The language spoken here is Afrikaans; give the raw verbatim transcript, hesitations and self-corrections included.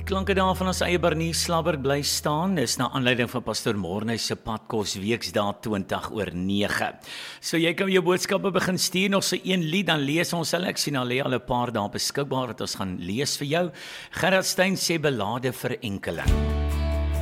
klanke daar van ons eie Bernie Slabbert bly staan, is na aanleiding van Pastor Morney se padkos Weksdae twintig oor nege. So jy kan jou boodskappe begin stuur, nog so een lied, dan lees ons hulle. Ek sien al lê al 'n paar daar beskikbaar wat ons gaan lees vir jou. Gerard Steyn sê belade vir enkeling.